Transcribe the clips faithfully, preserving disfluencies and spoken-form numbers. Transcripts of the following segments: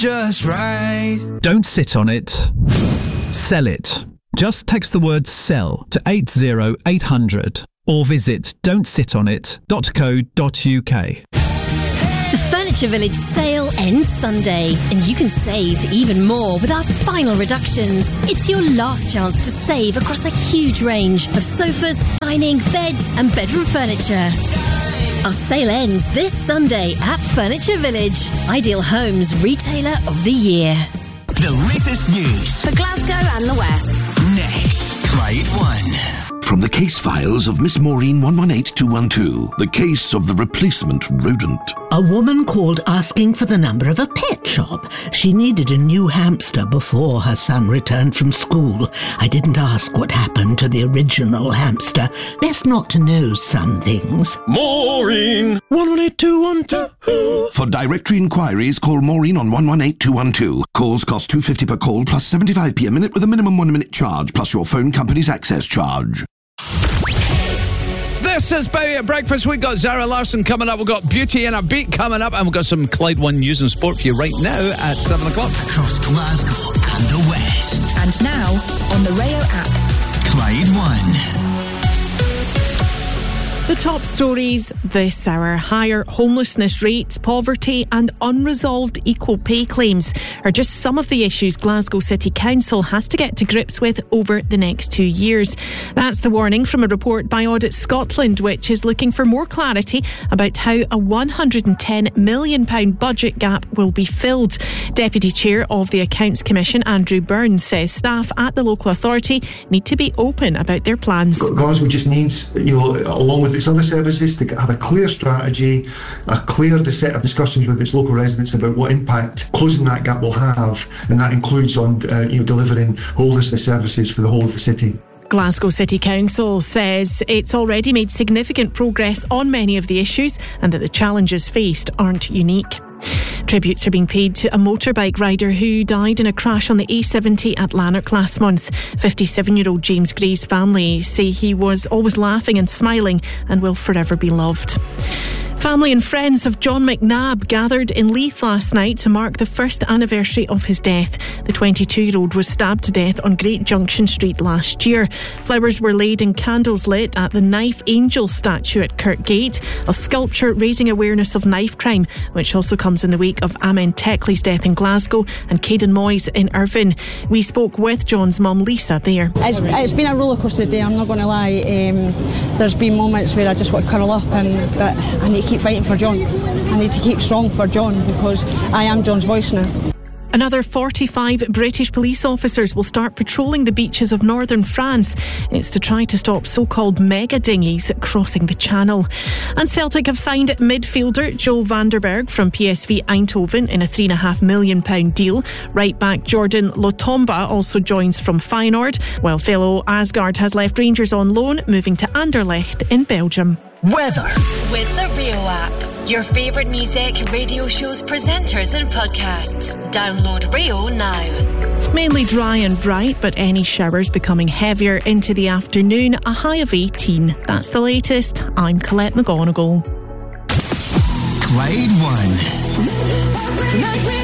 just right. Don't sit on it. Sell it. Just text the word sell to eight zero eight hundred or visit don't sit on it dot co dot uk. The Furniture Village sale ends Sunday, and you can save even more with our final reductions. It's your last chance to save across a huge range of sofas, dining, beds and bedroom furniture. Our sale ends this Sunday at Furniture Village, Ideal Homes Retailer of the Year. The latest news for Glasgow and the West. Next, Clyde One. From the case files of Miss Maureen one one eight two one two, the case of the replacement rodent. A woman called asking for the number of a pet shop. She needed a new hamster before her son returned from school. I didn't ask what happened to the original hamster. Best not to know some things. Maureen one one eight two one two. For directory inquiries, call Maureen on one one eight two one two. Calls cost two pounds fifty per call plus seventy-five p a minute with a minimum one minute charge plus your phone company's access charge. This is Bowie at Breakfast. We've got Zara Larsson coming up. We've got Beauty and a Beat coming up. And we've got some Clyde One news and sport for you right now at seven o'clock. Across Glasgow and the West. And now on the Rayo app. Clyde One. The top stories this hour: higher homelessness rates, poverty and unresolved equal pay claims are just some of the issues Glasgow City Council has to get to grips with over the next two years. That's the warning from a report by Audit Scotland, which is looking for more clarity about how a one hundred ten million pounds budget gap will be filled. Deputy Chair of the Accounts Commission, Andrew Burns, says staff at the local authority need to be open about their plans. Glasgow just needs, you know, along with its other services, to have a clear strategy, a clear set of discussions with its local residents about what impact closing that gap will have, and that includes on uh, you know delivering homelessness services for the whole of the city. Glasgow City Council says it's already made significant progress on many of the issues and that the challenges faced aren't unique. Tributes are being paid to a motorbike rider who died in a crash on the A seventy at Lanark last month. fifty-seven-year-old James Gray's family say he was always laughing and smiling and will forever be loved. Family and friends of John McNabb gathered in Leith last night to mark the first anniversary of his death. The twenty-two-year-old was stabbed to death on Great Junction Street last year. Flowers were laid and candles lit at the Knife Angel statue at Kirkgate, a sculpture raising awareness of knife crime, which also comes in the wake of Amen Teckley's death in Glasgow and Caden Moyes in Irvine. We spoke with John's mum, Lisa, there. It's, it's been a rollercoaster day, I'm not going to lie. Um, there's been moments where I just want to curl up, and but I need to keep fighting for John. I need to keep strong for John because I am John's voice now. Another forty-five British police officers will start patrolling the beaches of northern France. It's to try to stop so-called mega dinghies crossing the channel. And Celtic have signed midfielder Joel van der Berg from P S V Eindhoven in a three point five million pounds deal. Right back Jordan Lotomba also joins from Feyenoord, while fellow Asgard has left Rangers on loan, moving to Anderlecht in Belgium. Weather. With the Rayo app. Your favourite music, radio shows, presenters and podcasts. Download Rayo now. Mainly dry and bright, but any showers becoming heavier into the afternoon. A high of eighteen. That's the latest. I'm Colette McGonigal. Clyde One.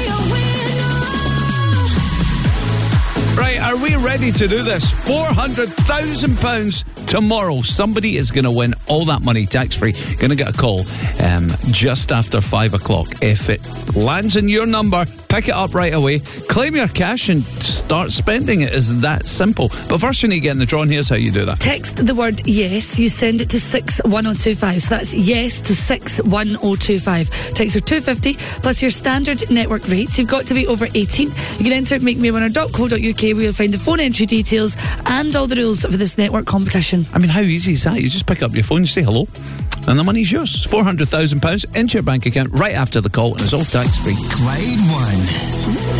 Right, are we ready to do this? four hundred thousand pounds tomorrow. Somebody is going to win all that money tax-free. Going to get a call um, just after five o'clock. If it lands in your number, pick it up right away, claim your cash and start spending it. Is that simple? But first you need to get in the draw, and here's how you do that. Text the word yes. You send it to six one oh two five. So that's yes to six one oh two five. Texts are two pounds fifty plus your standard network rates. You've got to be over eighteen. You can enter at make me winner dot co dot uk where you'll find the phone entry details and all the rules for this network competition. I mean, how easy is that? You just pick up your phone, you say hello, and the money's yours. It's four hundred thousand pounds into your bank account right after the call, and it's all tax-free. Clyde One.